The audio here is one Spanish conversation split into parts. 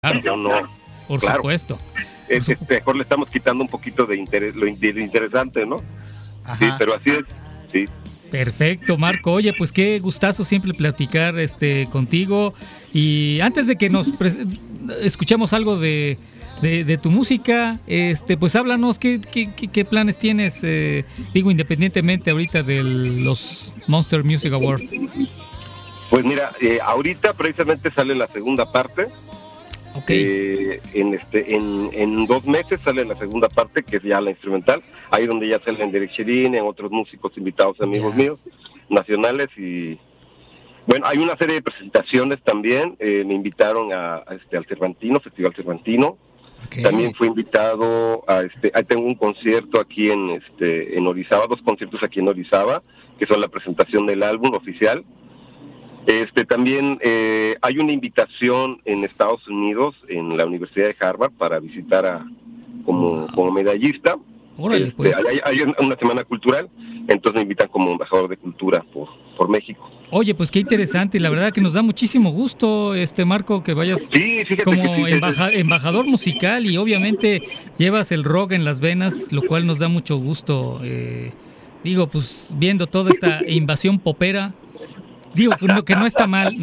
Claro, Yo no, por claro. supuesto. Mejor le estamos quitando un poquito de interés, lo interesante, ¿no? Ajá. Sí, pero así es, sí. Perfecto, Marco. Oye, pues qué gustazo siempre platicar contigo. Y antes de que escuchemos algo de tu música, pues háblanos qué planes tienes, independientemente ahorita de los Monster Music Awards. Pues mira, ahorita precisamente sale la segunda parte. Okay. En 2 meses sale la segunda parte, que es ya la instrumental, ahí donde ya salen Derek Sherine, otros músicos invitados, amigos míos, nacionales, y bueno, hay una serie de presentaciones también. Me invitaron al Cervantino, Festival Cervantino. Okay. También fui invitado ahí tengo un concierto aquí en Orizaba, 2 conciertos aquí en Orizaba, que son la presentación del álbum oficial. También hay una invitación en Estados Unidos, en la Universidad de Harvard, para visitar como medallista. Órale, pues. Hay una semana cultural, entonces me invitan como embajador de cultura por México. Oye, pues qué interesante, y la verdad que nos da muchísimo gusto, Marco, que vayas como embajador musical, y obviamente llevas el rock en las venas, lo cual nos da mucho gusto. Pues viendo toda esta invasión popera. Que no está mal,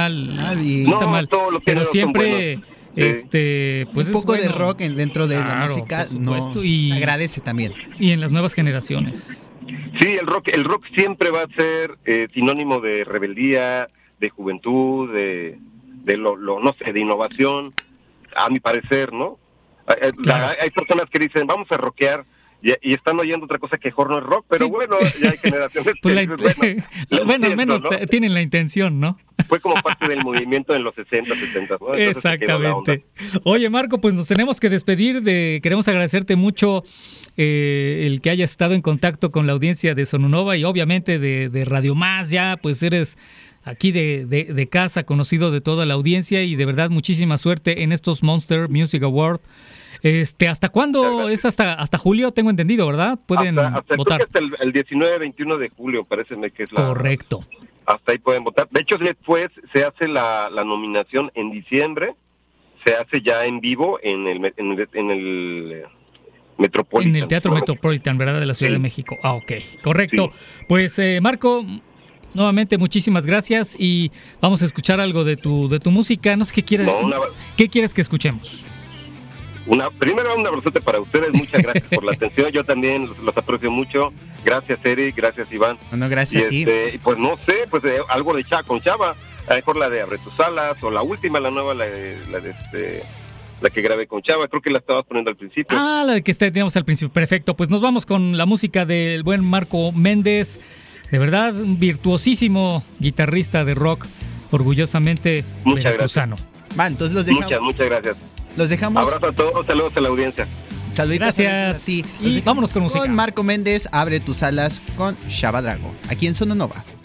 pero siempre pues un poco es bueno. de rock dentro de la música, y agradece también. Y en las nuevas generaciones. Sí, el rock siempre va a ser sinónimo de rebeldía, de juventud, de de innovación, a mi parecer, ¿no? Claro. Hay personas que dicen, vamos a rockear, y están oyendo otra cosa que mejor no es rock, pero sí. Bueno, ya hay generaciones pues que dicen, bueno, al menos ¿no? Tienen la intención, ¿no? Fue como parte del movimiento en los 60, 70, ¿no? Entonces, exactamente. Oye, Marco, pues nos tenemos que despedir. Queremos agradecerte mucho el que hayas estado en contacto con la audiencia de Sonunova y obviamente de Radio Más. Ya pues eres aquí de casa, conocido de toda la audiencia, y de verdad muchísima suerte en estos Monster Music Awards. ¿Hasta cuándo? Es hasta julio, tengo entendido, ¿verdad? Pueden hasta votar. Hasta el 19-21 de julio, paréceme que es la... Correcto. Hasta ahí pueden votar. De hecho, después se hace la nominación en diciembre, se hace ya en vivo en el Metropolitan. En el Teatro Metropolitan, ¿verdad? De la Ciudad de México. Ok, correcto. Sí. Pues, Marco, nuevamente muchísimas gracias, y vamos a escuchar algo de tu música. No sé qué quieres, ¿qué quieres que escuchemos? Primero un abrazote para ustedes, muchas gracias por la atención, yo también los aprecio mucho. Gracias, Eric, gracias, Iván. Bueno, gracias a ti. Pues no sé, algo de con Chava, a lo mejor la de Abre tus alas, o la última, la nueva, la que grabé con Chava, creo que la estabas poniendo al principio. La que teníamos al principio, perfecto. Pues nos vamos con la música del buen Marco Méndez, de verdad, un virtuosísimo guitarrista de rock, orgullosamente veracruzano. Vale, entonces los dejamos. Muchas gracias. Los dejamos. Abrazo a todos, saludos a la audiencia. Saluditos. Gracias. A ti. Y vámonos con música. Con Marco Méndez, Abre tus alas con Chava Drago, aquí en Sononova.